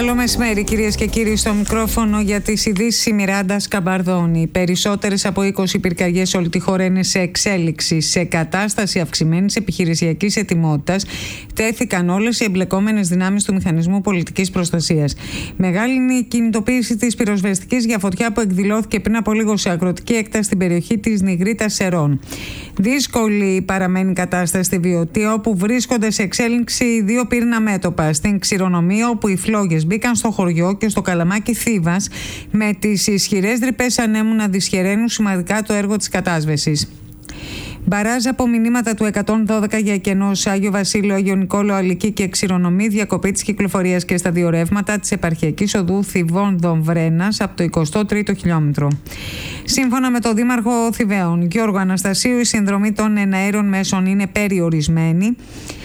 Καλό μεσημέρι, κυρίες και κύριοι. Στο μικρόφωνο για τις ειδήσεις η Μιράντα Σκαμπαρδόνη. Περισσότερες από 20 πυρκαγιές σε όλη τη χώρα είναι σε εξέλιξη. Σε κατάσταση αυξημένης επιχειρησιακής ετοιμότητας τέθηκαν όλες οι εμπλεκόμενες δυνάμεις του Μηχανισμού Πολιτικής Προστασίας. Μεγάλη είναι η κινητοποίηση της πυροσβεστικής για φωτιά που εκδηλώθηκε πριν από λίγο σε αγροτική έκταση στην περιοχή της Νιγρίτας Σερών. Δύσκολη παραμένει η κατάσταση στη Βιωτία, όπου βρίσκονται σε εξέλιξη δύο πύρνα μέτωπα. Στην Ξηρονομία, όπου οι φλόγες μπήκαν στο χωριό, και στο Καλαμάκι Θήβας, με τις ισχυρές ρηπές ανέμου να δυσχεραίνουν σημαντικά το έργο της κατάσβεσης. Μπαράζ από μηνύματα του 112 για κενός Άγιο Βασίλειο, Άγιο Νικόλαο, Αλική και Ξηρονομή, διακοπή της κυκλοφορίας και στα δύο ρεύματα της επαρχιακής οδού Θηβών Βρένας από το 23ο χιλιόμετρο. Σύμφωνα με τον Δήμαρχο Θηβαίων, Γιώργο Αναστασίου, η συνδρομή των εναέρων μέσων είναι περιορισμένη.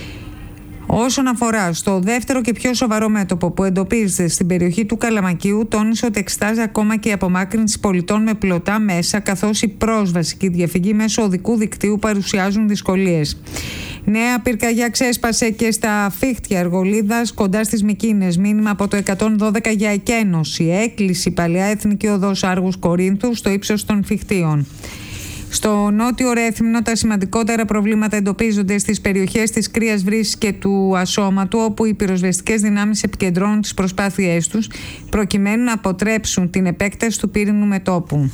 Όσον αφορά στο δεύτερο και πιο σοβαρό μέτωπο που εντοπίζεται στην περιοχή του Καλαμακίου, τόνισε ότι εξετάζει ακόμα και η απομάκρυνση πολιτών με πλωτά μέσα, καθώς η πρόσβαση και η διαφυγή μέσω οδικού δικτύου παρουσιάζουν δυσκολίες. Νέα πυρκαγιά ξέσπασε και στα Φίχτια Αργολίδας, κοντά στις Μικίνες. Μήνυμα από το 112 για εκένωση. Έκλεισε η παλαιά εθνική οδός Άργους Κορίνθου στο ύψος των Φιχτίων. Στο νότιο Ρέθυμνο τα σημαντικότερα προβλήματα εντοπίζονται στις περιοχές της Κρίας Βρύσης και του Ασώματου, όπου οι πυροσβεστικές δυνάμεις επικεντρώνουν τις προσπάθειές τους προκειμένου να αποτρέψουν την επέκταση του πύρινου μετώπου.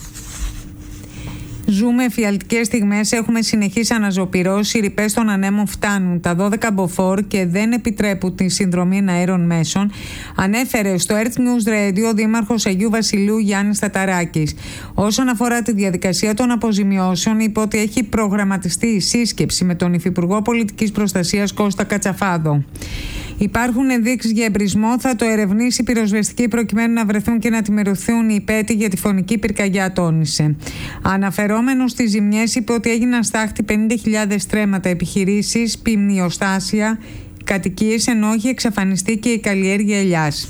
Ζούμε εφιαλτικές στιγμές, έχουμε συνεχείς αναζωπυρώσεις, οι ρηπές των ανέμων φτάνουν τα 12 μποφόρ και δεν επιτρέπουν τη συνδρομή εναέρων μέσων, ανέφερε στο Earth News Radio ο Δήμαρχος Αγίου Βασιλείου Γιάννης Ταταράκης. Όσον αφορά τη διαδικασία των αποζημιώσεων, είπε ότι έχει προγραμματιστεί η σύσκεψη με τον Υφυπουργό Πολιτικής Προστασίας Κώστα Κατσαφάδο. Υπάρχουν ενδείξεις για εμπρισμό, θα το ερευνήσει η πυροσβεστική προκειμένου να βρεθούν και να τιμωρηθούν οι υπέτειοι για τη φωνική πυρκαγιά, τόνισε. Αναφερόμενος στις ζημιές, είπε ότι έγιναν στάχτη 50.000 στρέμματα, επιχειρήσεις, ποιμνιοστάσια, κατοικίες, ενώ έχει εξαφανιστεί και η καλλιέργεια ελιάς.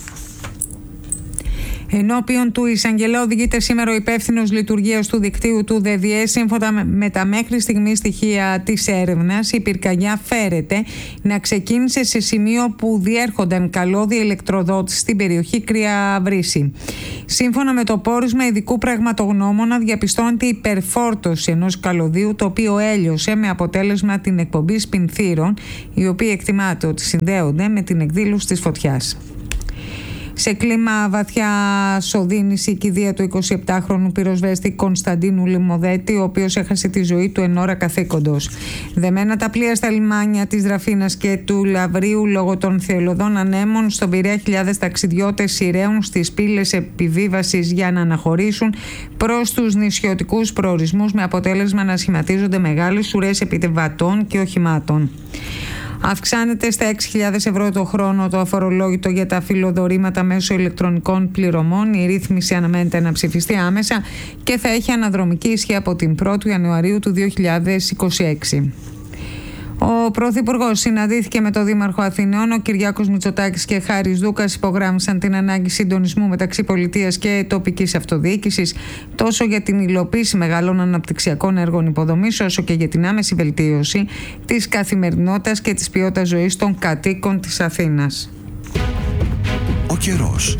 Ενώπιον του εισαγγελέα οδηγείται σήμερα ο υπεύθυνος λειτουργίας του δικτύου του ΔΔΕ. Σύμφωνα με τα μέχρι στιγμή στοιχεία της έρευνας, η πυρκαγιά φέρεται να ξεκίνησε σε σημείο που διέρχονταν καλώδια ηλεκτροδότηση στην περιοχή Κρία Βρύση. Σύμφωνα με το πόρισμα ειδικού πραγματογνώμονα, διαπιστώνεται υπερφόρτωση ενός καλωδίου, το οποίο έλειωσε με αποτέλεσμα την εκπομπή σπινθύρων, οι οποίοι εκτιμάται ότι συνδέονται με την εκδήλωση της φωτιάς. Σε κλίμα βαθιά οδύνης, η κηδεία του 27χρονου πυροσβέστη Κωνσταντίνου Λιμωδέτη, ο οποίος έχασε τη ζωή του εν ώρα καθήκοντος. Δεμένα τα πλοία στα λιμάνια της Δραφίνας και του Λαβρίου λόγω των θελωδών ανέμων, στον Πειραιά χιλιάδες ταξιδιώτες σειραίουν στις πύλες επιβίβασης για να αναχωρήσουν προς τους νησιωτικούς προορισμούς, με αποτέλεσμα να σχηματίζονται μεγάλες ουρές επιβατών και οχημάτων. Αυξάνεται στα 6.000 ευρώ το χρόνο το αφορολόγητο για τα φιλοδορήματα μέσω ηλεκτρονικών πληρωμών. Η ρύθμιση αναμένεται να ψηφιστεί άμεσα και θα έχει αναδρομική ισχύ από την 1η Ιανουαρίου του 2026. Ο Πρωθυπουργός συναντήθηκε με τον Δήμαρχο Αθηνών. Ο Κυριάκος Μητσοτάκης και Χάρης Δούκας υπογράμμισαν την ανάγκη συντονισμού μεταξύ πολιτείας και τοπικής αυτοδιοίκησης, τόσο για την υλοποίηση μεγάλων αναπτυξιακών έργων υποδομής, όσο και για την άμεση βελτίωση της καθημερινότητας και της ποιότητας ζωής των κατοίκων της Αθήνας. Ο καιρός.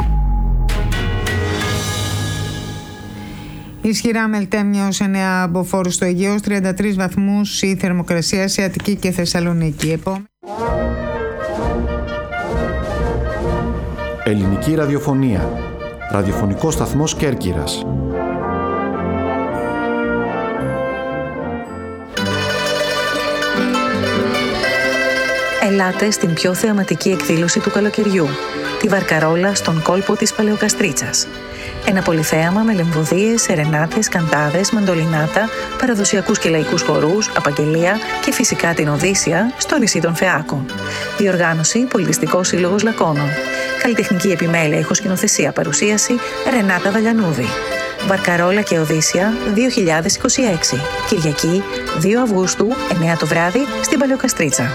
Ισχυρά μελτέμια ως 9 μποφόρ στο Αιγαίο, 33 βαθμούς η θερμοκρασία σε Αττική και Θεσσαλονίκη. Ελληνική ραδιοφωνία. Ραδιοφωνικός σταθμός Κέρκυρας. Ελάτε στην πιο θεαματική εκδήλωση του καλοκαιριού, τη Βαρκαρόλα στον κόλπο της Παλαιοκαστρίτσας. Ένα πολυθέαμα με λεμβωδίες, σερενάτες, καντάδες, μαντολινάτα, παραδοσιακούς και λαϊκούς χορούς, απαγγελία και φυσικά την Οδύσσια στο νησί των Φεάκων. Διοργάνωση Πολιτιστικός Σύλλογος Λακώνων. Καλλιτεχνική επιμέλεια, ηχοσκηνοθεσία, παρουσίαση Ρενάτα Βαλιανούδη. Βαρκαρόλα και Οδύσσια 2026. Κυριακή 2 Αυγούστου, 9 το βράδυ, στην Παλαιοκαστρίτσα.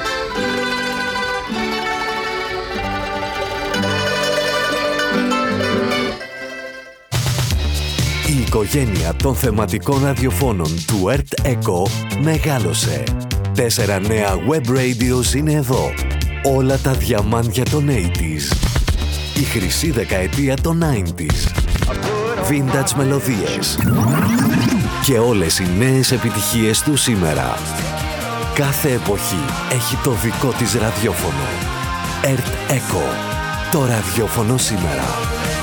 Η οικογένεια των θεματικών ραδιοφώνων του Earth Echo μεγάλωσε. 4 νέα web radios είναι εδώ. Όλα τα διαμάντια των 80s. Η χρυσή δεκαετία των 90s. Vintage μελωδίες. Και όλες οι νέες επιτυχίες του σήμερα. Κάθε εποχή έχει το δικό της ραδιόφωνο. Earth Echo. Το ραδιόφωνο σήμερα.